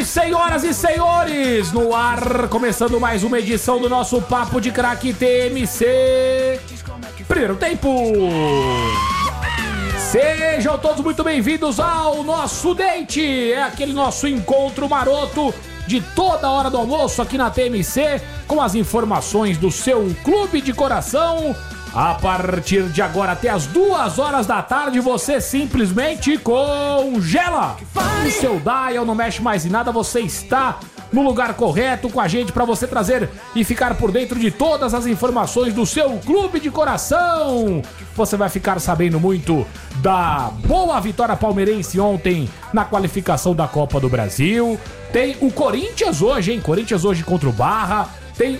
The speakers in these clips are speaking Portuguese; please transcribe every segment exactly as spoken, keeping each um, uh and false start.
noite, senhoras e senhores! No ar, começando mais uma edição do nosso Papo de Craque T M C. Primeiro tempo! Sejam todos muito bem-vindos ao nosso date! É aquele nosso encontro maroto de toda hora do almoço aqui na T M C, com as informações do seu clube de coração. A partir de agora até as duas horas da tarde, você simplesmente congela o seu dial, não mexe mais em nada, você está no lugar correto com a gente para você trazer e ficar por dentro de todas as informações do seu clube de coração. Você vai ficar sabendo muito da boa vitória palmeirense ontem na qualificação da Copa do Brasil. Tem o Corinthians hoje, hein? Corinthians hoje contra o Barra. Tem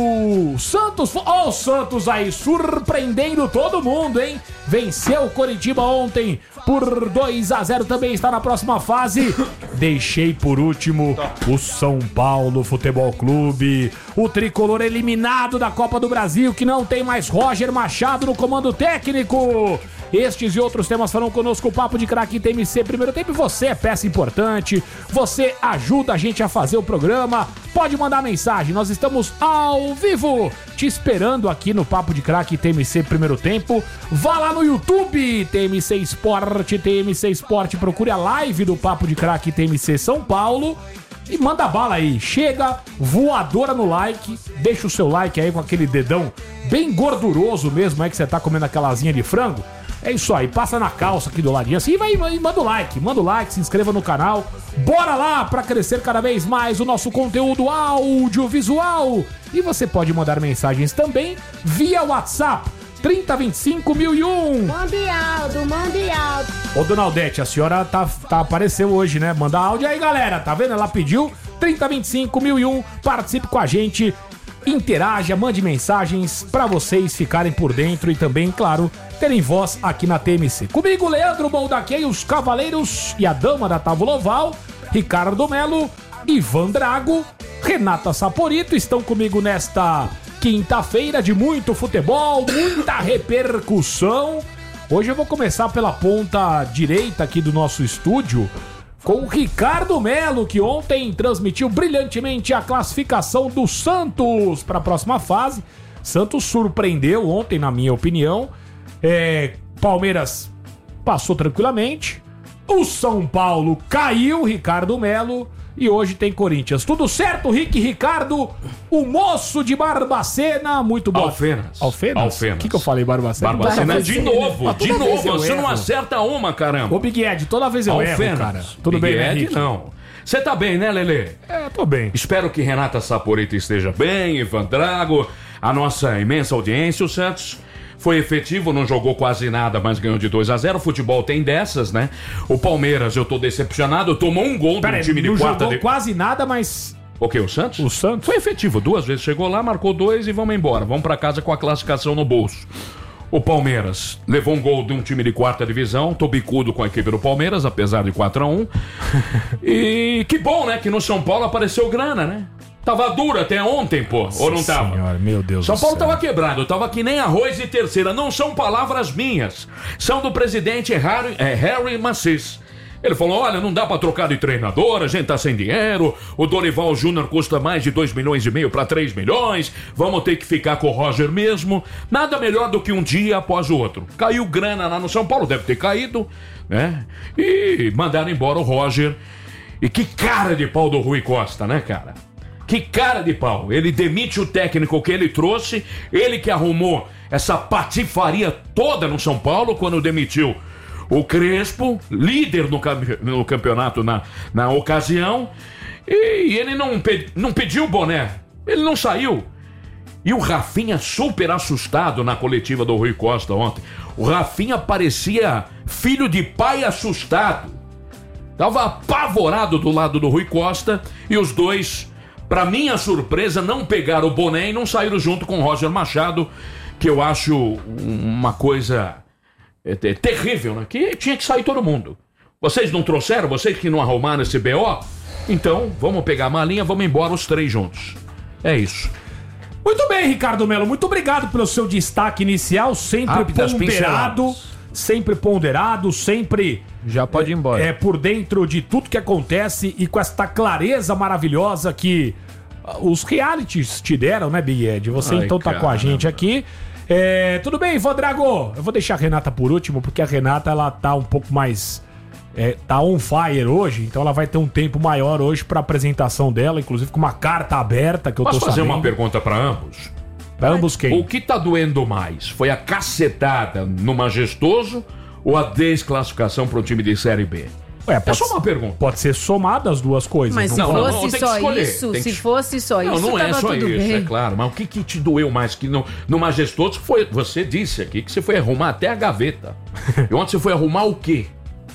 o Santos, ó, oh, o Santos aí surpreendendo todo mundo, hein? Venceu o Coritiba ontem por dois a zero, também está na próxima fase. Deixei por último o São Paulo Futebol Clube, o tricolor eliminado da Copa do Brasil, que não tem mais Roger Machado no comando técnico. Estes e outros temas farão conosco o Papo de Craque T M C Primeiro Tempo. Você é peça importante, você ajuda a gente a fazer o programa. Pode mandar mensagem, nós estamos ao vivo te esperando aqui no Papo de Craque T M C Primeiro Tempo. Vá lá no YouTube, T M C Esporte, T M C Esporte, procure a live do Papo de Craque T M C São Paulo e manda bala aí. Chega voadora no like, deixa o seu like aí com aquele dedão bem gorduroso mesmo, aí que você tá comendo aquela asinha de frango. É isso aí, passa na calça aqui do ladinho assim e vai, vai, manda o like, manda o like, se inscreva no canal. Bora lá para crescer cada vez mais o nosso conteúdo audiovisual. E você pode mandar mensagens também via WhatsApp, trinta, vinte e cinco, mil e um. Mande áudio, mande áudio. Ô, Dona Aldete, a senhora tá, tá, apareceu hoje, né? Manda áudio aí, galera, tá vendo? Ela pediu trinta, vinte e cinco, mil e um, participe com a gente. Interaja, mande mensagens pra vocês ficarem por dentro e também, claro, terem voz aqui na T M C. Comigo, Leandro Baldaquei, os Cavaleiros e a Dama da Távola Oval, Ricardo Melo, Ivan Drago, Renata Saporito estão comigo nesta quinta-feira de muito futebol, muita repercussão. Hoje eu vou começar pela ponta direita aqui do nosso estúdio, com o Ricardo Melo, que ontem transmitiu brilhantemente a classificação do Santos para a próxima fase. Santos surpreendeu ontem, na minha opinião. É, Palmeiras passou tranquilamente. O São Paulo caiu, Ricardo Melo. E hoje tem Corinthians. Tudo certo, Rick Ricardo? O moço de Barbacena, muito bom. Alfenas. Alfenas? Alfenas. O que, que eu falei, Barbacena? Barbacena de novo, Ah, de toda vez novo. eu Você erro. não acerta uma, caramba. Ô, Big Ed, toda vez eu Alfenas. erro, cara. Tudo Big bem, né, Ed, Rick? não. Você tá bem, né, Lelê? É, tô bem. Espero que Renata Saporito esteja bem, Ivan Drago, a nossa imensa audiência. O Santos foi efetivo, não jogou quase nada, mas ganhou de dois a zero. O futebol tem dessas, né? O Palmeiras, eu tô decepcionado, tomou um gol Pera do aí, time de não quarta... jogou de... quase nada, mas... O quê, o Santos? O Santos? Foi efetivo, duas vezes chegou lá, marcou dois e vamos embora. Vamos pra casa com a classificação no bolso. O Palmeiras levou um gol de um time de quarta divisão, tô bicudo com a equipe do Palmeiras, apesar de quatro a um. E que bom, né, que no São Paulo apareceu grana, né? Tava duro até ontem, pô, ou não tava? Senhora, meu Deus São do Paulo céu. tava quebrado, tava que nem arroz de terceira. Não são palavras minhas, são do presidente Harry, é, Harry Macis. Ele falou, olha, não dá pra trocar de treinador, a gente tá sem dinheiro, o Dorival Júnior custa mais de dois milhões e meio pra três milhões, vamos ter que ficar com o Roger mesmo. Nada melhor do que um dia após o outro. Caiu grana lá no São Paulo, deve ter caído, né? E mandaram embora o Roger. E que cara de pau do Rui Costa, né, cara? Que cara de pau. Ele demite o técnico que ele trouxe, ele que arrumou essa patifaria toda no São Paulo quando demitiu o Crespo, líder no, no campeonato na, na ocasião, e ele não, pe não pediu o boné, ele não saiu. E o Rafinha super assustado na coletiva do Rui Costa ontem. O Rafinha parecia filho de pai assustado. Tava apavorado do lado do Rui Costa e os dois, pra minha surpresa, não pegaram o boné e não saíram junto com o Roger Machado, que eu acho uma coisa é, é, terrível, né? Que tinha que sair todo mundo. Vocês não trouxeram? Vocês que não arrumaram esse B O? Então, vamos pegar a malinha, vamos embora os três juntos. É isso. Muito bem, Ricardo Melo, muito obrigado pelo seu destaque inicial, sempre Rápidas ponderado. pinceladas. sempre ponderado, sempre... Já pode ir embora. É, é por dentro de tudo que acontece e com esta clareza maravilhosa que os realities te deram, né, Big Ed? Você Ai, então tá caramba. com a gente aqui. É, tudo bem, Ivan Drago? Eu vou deixar a Renata por último, porque a Renata, ela tá um pouco mais... É, tá on fire hoje, então ela vai ter um tempo maior hoje pra apresentação dela, inclusive com uma carta aberta que eu Posso tô fazer sabendo. uma pergunta pra ambos? Pra ambos quem? O que tá doendo mais? Foi a cacetada no Majestoso ou a desclassificação pro time de Série B? Ué, É pode, só uma pergunta. pode ser somada as duas coisas. Mas se não Não, não, fosse não, tem que só escolher, isso, tem se que- fosse só Não, isso, não é tava só tudo isso, bem. é claro. Mas o que, que te doeu mais? Que no, no Majestoso foi. Você disse aqui que você foi arrumar até a gaveta. E ontem você foi arrumar o quê?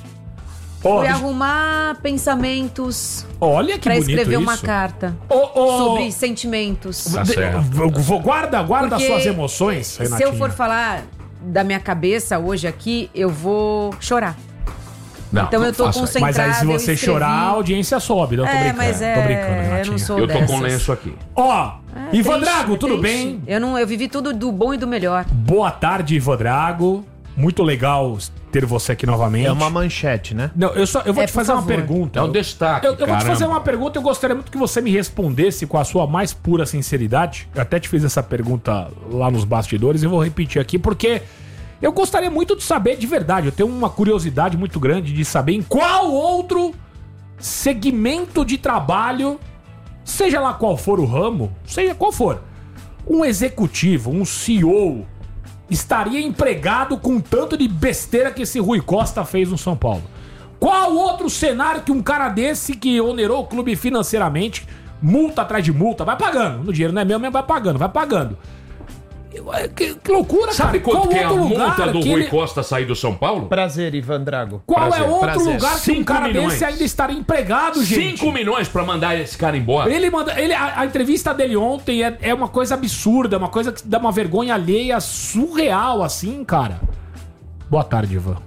Ó, Foi deixa- arrumar pensamentos olha que pra bonito escrever isso. uma carta Ô, ô, sobre sentimentos. Tá de- certo. v- v- Guarda, guarda Porque suas emoções, Se Renatinha. eu for falar da minha cabeça hoje aqui, eu vou chorar. Não, Então eu tô faça isso. concentrada. Mas aí se eu você escrevi- chorar, a audiência sobe. Não, tô É, brincando. mas é, Tô brincando, eu Renatinha. não sou Eu tô com dessas. lenço aqui. Ó, É Ivan triste, Drago, é tudo triste. bem? Eu, não, eu vivi tudo do bom e do melhor. Boa tarde, Ivan Drago. Muito legal ter você aqui novamente. É uma manchete, né? Não, eu, só, eu vou É, te por fazer uma favor. pergunta. É um destaque. Eu, eu vou te fazer caramba. uma pergunta e eu gostaria muito que você me respondesse com a sua mais pura sinceridade. Eu até te fiz essa pergunta lá nos bastidores e vou repetir aqui porque eu gostaria muito de saber de verdade. Eu tenho uma curiosidade muito grande de saber em qual outro segmento de trabalho, seja lá qual for o ramo, seja qual for, um executivo, um C E O estaria empregado com tanto de besteira que esse Rui Costa fez no São Paulo. Qual outro cenário que um cara desse que onerou o clube financeiramente, multa atrás de multa, vai pagando, no dinheiro não é meu, mas vai pagando, vai pagando. Que, que loucura, Sabe cara. quanto que é a outro multa do que Rui ele- Costa sair do São Paulo? Prazer, Ivan Drago. Qual Prazer, é outro prazer. lugar que um Cinco cara milhões. desse ainda estaria empregado, gente? cinco milhões pra mandar esse cara embora. Ele manda, ele, a, a entrevista dele ontem é, é uma coisa absurda, é uma coisa que dá uma vergonha alheia surreal, assim, cara. Boa tarde, Ivan.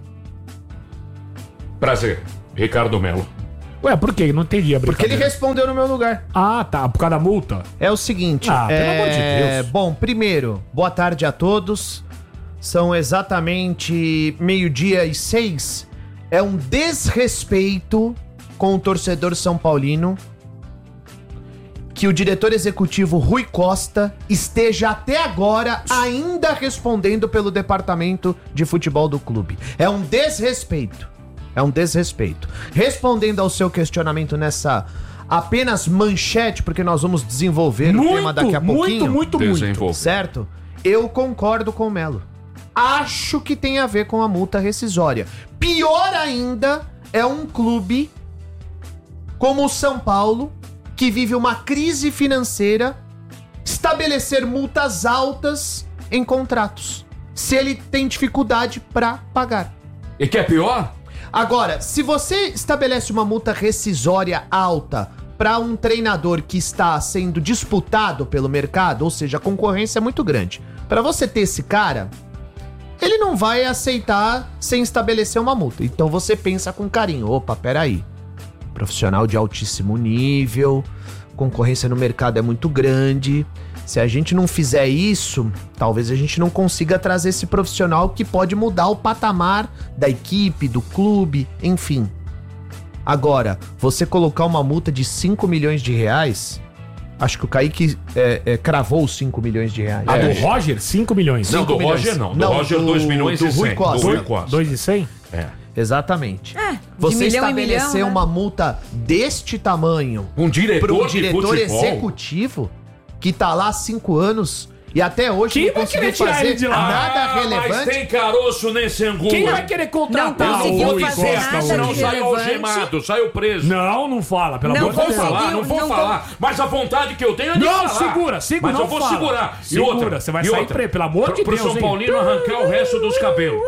Prazer, Ricardo Melo. Ué, por quê? Não entendi a Porque ele brincadeira. respondeu no meu lugar. Ah, tá, por causa da multa. É o seguinte. Ah, pelo é... amor de Deus. Bom, primeiro, boa tarde a todos. São exatamente meio-dia e seis. É um desrespeito com o torcedor são paulino que o diretor executivo Rui Costa esteja até agora ainda respondendo pelo departamento de futebol do clube. É um desrespeito. É um desrespeito. Respondendo ao seu questionamento nessa apenas manchete, porque nós vamos desenvolver o tema daqui a pouquinho. muito, muito, muito. Desenvolve. Certo? Eu concordo com o Melo. Acho que tem a ver com a multa rescisória. Pior ainda é um clube como o São Paulo, que vive uma crise financeira, estabelecer multas altas em contratos, se ele tem dificuldade para pagar. E que é pior? Agora, se você estabelece uma multa rescisória alta para um treinador que está sendo disputado pelo mercado, ou seja, a concorrência é muito grande, para você ter esse cara, ele não vai aceitar sem estabelecer uma multa. Então você pensa com carinho, opa, peraí, profissional de altíssimo nível, concorrência no mercado é muito grande. Se a gente não fizer isso, talvez a gente não consiga trazer esse profissional que pode mudar o patamar da equipe, do clube, enfim. Agora, você colocar uma multa de cinco milhões de reais, acho que o Kaique é, é, cravou os cinco milhões de reais. A É. do Roger, cinco milhões. Não, do milhões. Roger não. Do Não, Roger, do- dois milhões do e Rui cem. Costa. Do Rui Costa. dois e cem? É. Exatamente. É, de Você milhão em estabelecer milhão, né? uma multa deste tamanho Um diretor, para um de diretor futebol. executivo que tá lá há cinco anos e até hoje Quem não vai conseguiu querer tirar fazer ele de lá? nada Ah, relevante. mas tem caroço nesse angu. Quem vai querer contratar Não o conseguiu Rui fazer Costa nada hoje? Não de saiu relevante. algemado, saiu preso. Não, não fala, pelo Não amor Não de vou Deus. falar, conseguiu, não vou não falar. Mas a vontade que eu tenho é de Não, falar. segura, segura, Mas não eu vou fala. segurar. E Segura, outra, você vai e sair outra, pre- pelo amor pro- de pro Deus, São hein? Paulino arrancar o resto dos cabelos.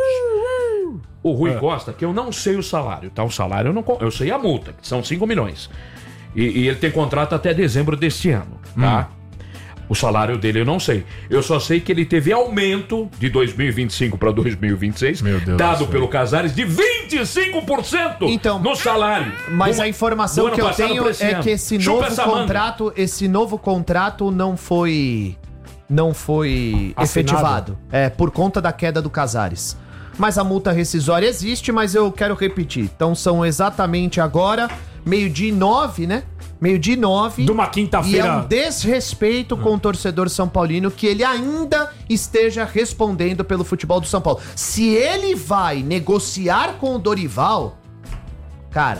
O Rui É. Costa, que eu não sei o salário, tá? O salário eu não con- eu sei a multa, que são cinco milhões. E, e ele tem contrato até dezembro deste ano, tá? Hum. O salário dele eu não sei. Eu só sei que ele teve aumento de dois mil e vinte e cinco para dois mil e vinte e seis, Meu Deus do dado céu. pelo Casares, de vinte e cinco por cento Então, no salário. Mas Do- a informação do ano que eu passado tenho pra esse é ano. que esse Chupa novo essa manga. contrato, esse novo contrato não foi não foi Assinado. efetivado. É, por conta da queda do Casares. mas a multa rescisória existe, mas eu quero repetir. Então são exatamente agora, meio-dia e nove, né? Meio-dia e nove. De uma E é quinta-feira. um desrespeito com o torcedor São Paulino que ele ainda esteja respondendo pelo futebol do São Paulo. Se ele vai negociar com o Dorival, cara,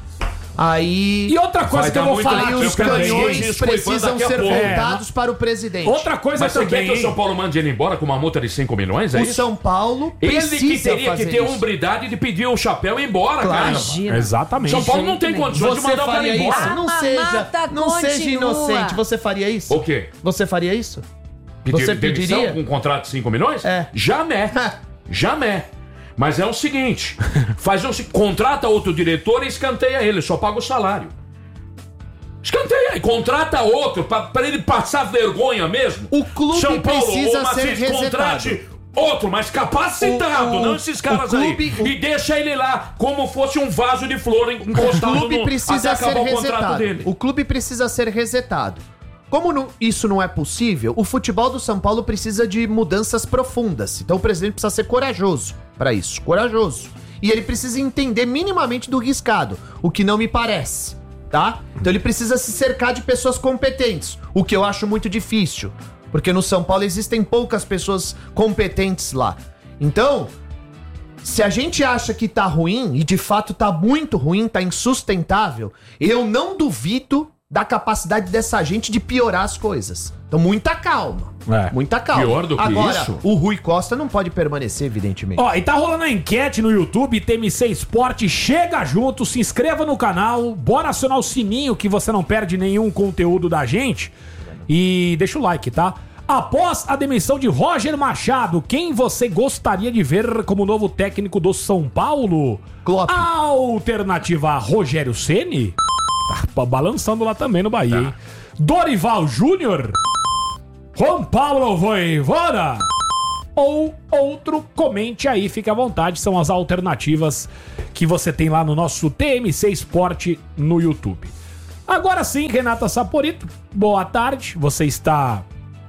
aí... E outra coisa Vai que eu dar vou muito falar na- Aí eu os quero ver canhões isso precisam daqui a ser pouco. voltados para o presidente. Outra coisa Mas você também, quer que o hein? São Paulo mande ele embora com uma multa de cinco milhões? É O isso? São Paulo Ele precisa que teria que fazer ter a isso. hombridade de pedir o chapéu e ir embora, Claro. cara. Imagina. Exatamente. São Paulo não tem Jeito condições de Você mandar o cara faria embora. isso? Não A seja, mamata não seja continua. inocente. Você faria isso? O quê? Você faria isso? Pedir Você demissão pediria? com um contrato de cinco milhões? É. Jamais. Jamais. Mas é o seguinte, faz um, contrata outro diretor e escanteia ele, só paga o salário. Escanteia e contrata outro pra, pra ele passar vergonha mesmo. O clube São Paulo, precisa ô, Macês, ser contrate resetado. outro, mas capacitado, O- o- não esses caras o clube- aí. o- E deixa ele lá como fosse um vaso de flor O encostado clube no, precisa até ser acabar o contrato resetado. dele. O clube precisa ser resetado. Como não- isso não é possível, o futebol do São Paulo precisa de mudanças profundas. Então o presidente precisa ser corajoso para isso, corajoso. E ele precisa entender minimamente do riscado, o que não me parece, tá? Então ele precisa se cercar de pessoas competentes, o que eu acho muito difícil, porque no São Paulo existem poucas pessoas competentes lá. Então, se a gente acha que tá ruim, e de fato tá muito ruim, tá insustentável, eu não duvido da capacidade dessa gente de piorar as coisas. Então, muita calma. É. Muita calma. Pior do que Agora, isso? o Rui Costa não pode permanecer, evidentemente. Ó, e tá rolando a enquete no YouTube, T M C Esporte, chega junto, se inscreva no canal, bora acionar o sininho que você não perde nenhum conteúdo da gente e deixa o like, tá? Após a demissão de Roger Machado, quem você gostaria de ver como novo técnico do São Paulo? Klopp. Alternativa Rogério Ceni? Tá balançando lá também no Bahia, hein? Dorival Júnior? Juan Paulo Voivoda? Ou outro, comente aí, fique à vontade, são as alternativas que você tem lá no nosso T M C Esporte no YouTube. Agora sim, Renata Saporito, boa tarde, você está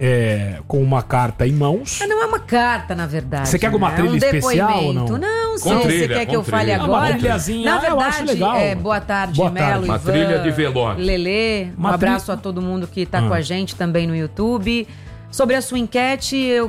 é, com uma carta em mãos. Não é uma carta, na verdade. Você quer alguma né? trilha É um especial ou depoimento. não? Não, Com sei, você trilha, quer com que eu trilha. fale Ah, uma agora? trilhazinha, Na eu verdade, acho legal. é, boa tarde, Boa Melo, tarde. Uma Ivan, trilha de velório. Lelê, um Uma tri- abraço a todo mundo que tá Ah. com a gente também no YouTube. Sobre a sua enquete, eu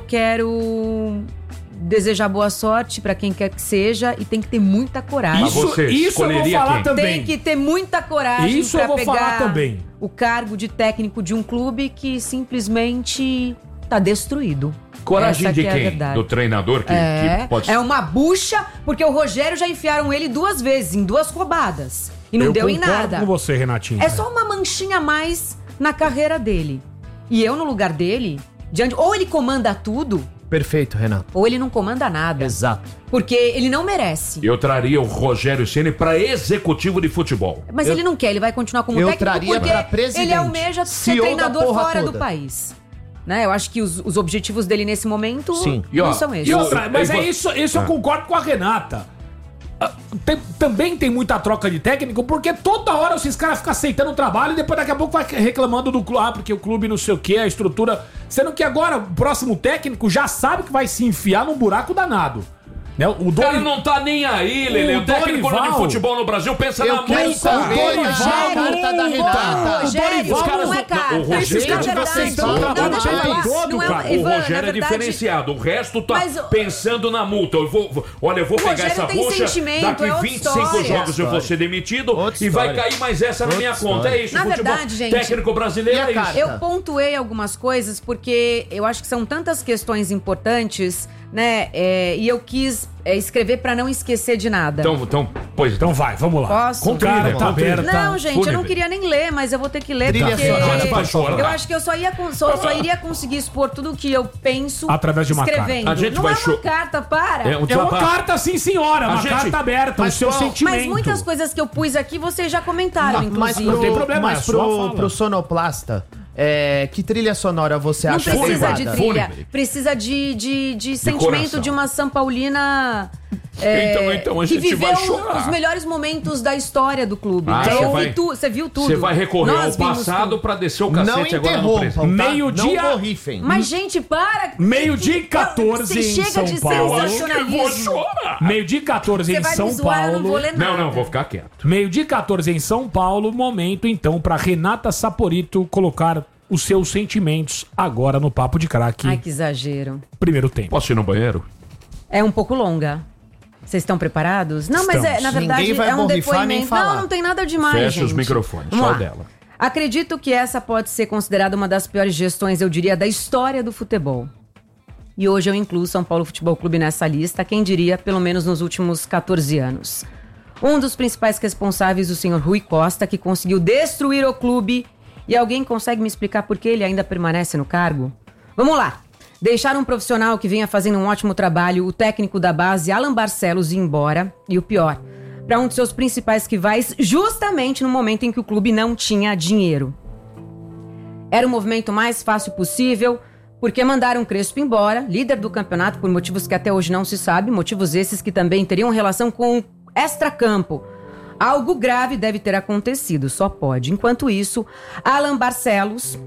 quero desejar boa sorte pra quem quer que seja e tem que ter muita coragem. Mas Isso, você isso eu vou escolheria falar quem? também. Tem que ter muita coragem Isso pra eu vou pegar falar também. o cargo de técnico de um clube que simplesmente tá destruído. Coragem Essa de que é a quem? verdade. Do treinador que, É, que pode é uma bucha, porque o Rogério já enfiaram ele duas vezes, em duas roubadas. E não eu deu em concordo nada. com você, Renatinho. É só uma manchinha a mais na carreira dele. E eu, no lugar dele, diante, ou ele comanda tudo, Perfeito, Renato. ou ele não comanda nada. Exato. Porque ele não merece. Eu traria o Rogério Ceni para executivo de futebol. Mas Eu- ele não quer, ele vai continuar como eu técnico traria porque pra presidente, ele almeja C E ser O da treinador porra fora toda. do país. Né? Eu acho que os, os objetivos dele nesse momento Sim. E, ó, não são esses. E outra, Eu- mas eu- é isso, isso eu Ah. concordo com a Renata. Ah, tem- também tem muita troca de técnico, porque toda hora esses caras ficam aceitando o trabalho e depois daqui a pouco vai reclamando do clube, ah, porque o clube não sei o que, a estrutura. Sendo que agora o próximo técnico já sabe que vai se enfiar num buraco danado. Né? O O cara Dori- não tá nem aí, Lele. O O técnico Dorival- de futebol no Brasil pensa Eu na quero multa. saber Dorival- a carta da Renata. Rogério, Os não caras- é carta. o Rogério- Isso é Esses verdade. vocês Não, falam não, trabalho deixa eu falar. todo, Não é, cara. O Ivan, na Rogério é verdade, diferenciado, o resto tá Mas o- pensando na multa. Eu vou, vou- olha, eu vou O pegar Rogério essa tem bucha, sentimento, daqui é outra vinte e cinco história. jogos eu vou ser demitido Outra e vai história. cair mais essa na Outra minha história. conta. É isso, Na futebol. verdade, gente, Técnico brasileiro e a é isso. carta? Eu pontuei algumas coisas porque eu acho que são tantas questões importantes, né? é, e eu quis é, escrever pra não esquecer de nada. Então, então, pois Então vai, vamos lá. Posso? Com cara Trilha, tá com trilha. aberta. Não, gente, eu não Fúnebre. queria nem ler, mas eu vou ter que ler Trilha porque sonora, por favor. eu acho que eu só ia con- só, só iria conseguir expor tudo o que eu penso Através de uma escrevendo. carta. A gente não vai é uma cho- carta, para. É um É uma desabafo. carta, sim, senhora. A Uma gente- carta aberta, o Mas seu qual- sentimento. Mas muitas coisas que eu pus aqui vocês já comentaram, Mas inclusive. pro, tem problema, mas é só pro, fala. pro sonoplasta, é, que trilha sonora você Não acha precisa de adequada? trilha, Fúnebre. precisa de, de, de sentimento coração. de uma São Paulina é, Então, então a que gente vai viveu chorar. os melhores momentos da história do clube. Ah, Então, você eu vai- vi tu, você viu tudo. Você vai recorrer Nós ao vimos passado tudo. pra descer o Não cacete agora no presente. interrompam, tá? Meio-dia- Não borrifem. Mas, gente, para! Meio-dia e Que- quatorze Você em chega São de Paulo. Eu vou sensacionalismo. chorar. Meio-dia e quatorze Você em vai São me zoar, eu não vou Paulo. ler nada. Não, não, vou ficar quieto. Meio-dia e quatorze em São Paulo. Momento, então, pra Renata Saporito colocar os seus sentimentos agora no Papo de Craque. Ai, que exagero. Primeiro tempo. Posso ir no banheiro? É um pouco longa. Vocês estão preparados? Não, mas é, Estamos. na verdade Ninguém vai é um borrifar nem depoimento. falar. Não, não tem nada demais, Fecha gente. os microfones, Vamos só lá. o dela. Acredito que essa pode ser considerada uma das piores gestões, eu diria, da história do futebol. E hoje eu incluo São Paulo Futebol Clube nessa lista, quem diria, pelo menos nos últimos quatorze anos. Um dos principais responsáveis, o senhor Rui Costa, que conseguiu destruir o clube. E alguém consegue me explicar por que ele ainda permanece no cargo? Vamos lá. Deixar um profissional que vinha fazendo um ótimo trabalho, o técnico da base, Alan Barcelos, ir embora. E o pior, para um de seus principais rivais, justamente no momento em que o clube não tinha dinheiro. Era o movimento mais fácil possível, porque mandaram Crespo embora, líder do campeonato, por motivos que até hoje não se sabe, motivos esses que também teriam relação com extracampo. Algo grave deve ter acontecido, só pode. Enquanto isso, Alan Barcelos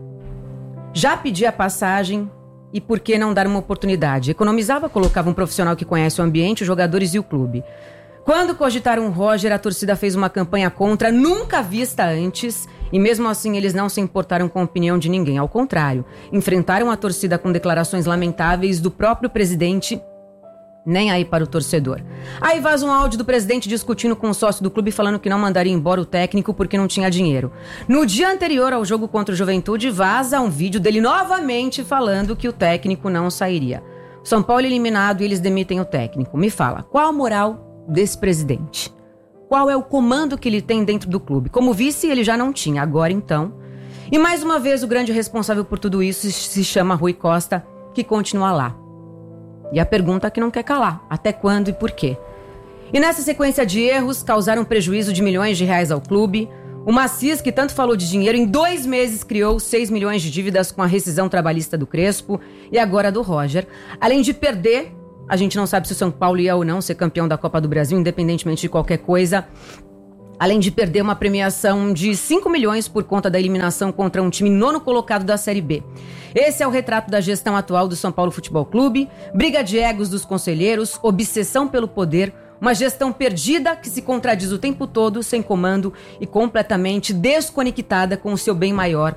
já pedia passagem e por que não dar uma oportunidade? Economizava, colocava um profissional que conhece o ambiente, os jogadores e o clube. Quando cogitaram o Roger, a torcida fez uma campanha contra, nunca vista antes, e mesmo assim eles não se importaram com a opinião de ninguém. Ao contrário, enfrentaram a torcida com declarações lamentáveis do próprio presidente, nem aí para o torcedor. Aí vaza um áudio do presidente discutindo com o sócio do clube, falando que não mandaria embora o técnico porque não tinha dinheiro. No dia anterior ao jogo contra o Juventude, vaza um vídeo dele novamente falando que o técnico não sairia. São Paulo eliminado e eles demitem o técnico. Me fala, qual a moral desse presidente? Qual é o comando que ele tem dentro do clube? Como vice, ele já não tinha, agora então. E mais uma vez, o grande responsável por tudo isso se chama Rui Costa, que continua lá. E a pergunta que não quer calar, até quando e por quê? E nessa sequência de erros, causaram prejuízo de milhões de reais ao clube. O Macias, que tanto falou de dinheiro, em dois meses criou seis milhões de dívidas com a rescisão trabalhista do Crespo e agora do Roger. Além de perder, a gente não sabe se o São Paulo ia ou não ser campeão da Copa do Brasil, independentemente de qualquer coisa. Além de perder uma premiação de cinco milhões por conta da eliminação contra um time nono colocado da Série B. Esse é o retrato da gestão atual do São Paulo Futebol Clube, briga de egos dos conselheiros, obsessão pelo poder, uma gestão perdida que se contradiz o tempo todo, sem comando e completamente desconectada com o seu bem maior,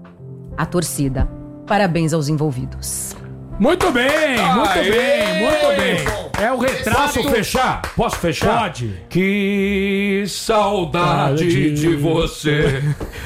a torcida. Parabéns aos envolvidos. Muito bem, muito Aê! bem, muito bem. É o retrato... Posso fechar? Posso fechar? Pode. Que saudade de você.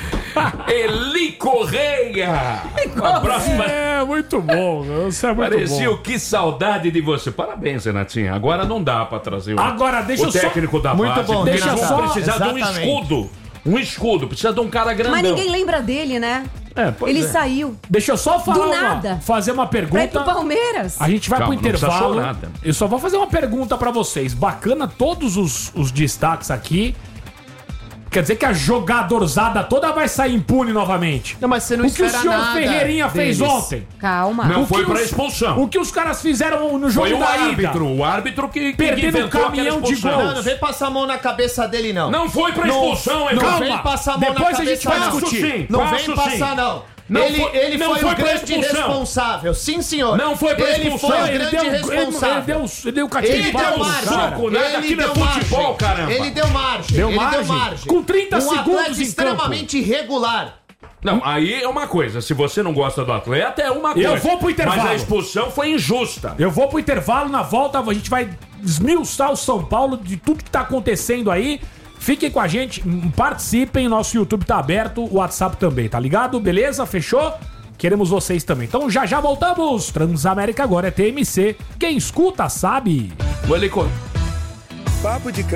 Eli Correia. Um abraço pra... É, muito bom. Isso é muito Parecia bom. o que saudade de você. Parabéns, Renatinha. Agora não dá pra trazer o, Agora, deixa o eu só- técnico da Muito base. bom, porque deixa nós só- vamos precisar de um Exatamente. escudo. Um escudo. Precisa de um cara grandão. Mas ninguém lembra dele, né? É, pois Ele é. saiu Deixa eu só falar Do uma- nada. fazer uma pra ir pro pergunta. Palmeiras. A gente vai Calma, pro não precisa intervalo. falar nada. Eu só vou fazer uma pergunta pra vocês. Bacana todos os, os destaques aqui. Quer dizer que a jogadorzada toda vai sair impune novamente. Não, mas você não O que o espera senhor nada Ferreirinha fez deles. ontem. Calma. Não O foi que pra os- expulsão. O que os caras fizeram no jogo Foi o da árbitro. ida. O árbitro que, que Perdendo inventou o caminhão aquela de expulsão. gols. Não, não vem passar a mão na cabeça dele, não. Não foi pra Não- expulsão, não Evandro. vem passar a mão Depois na a gente cabeça, vai não. discutir. Sim, Não passo vem sim. passar, não. Não ele foi- ele não foi, foi o pra grande expulsão. responsável. Sim, senhor. Não foi pra Ele expulsão. foi o Ele grande deu, ele, responsável. ele deu, ele deu catinho Ele de pau deu no margem. cara. soco, nada. Ele Aqui não é deu futebol, margem. caramba. Ele deu margem. Deu ele margem. deu margem. Com trinta um segundos atleta em campo. extremamente irregular. Não, aí é uma coisa. Se você não gosta do atleta, é uma coisa. Eu vou pro intervalo. Mas a expulsão foi injusta. Eu vou pro intervalo, na volta a gente vai esmiuçar o São Paulo de tudo que tá acontecendo aí. Fiquem com a gente, participem, nosso YouTube tá aberto, o WhatsApp também, tá ligado? Beleza? Fechou? Queremos vocês também. Então já já voltamos. Transamérica agora é T M C. Quem escuta sabe. O Helico... Papo de Craque.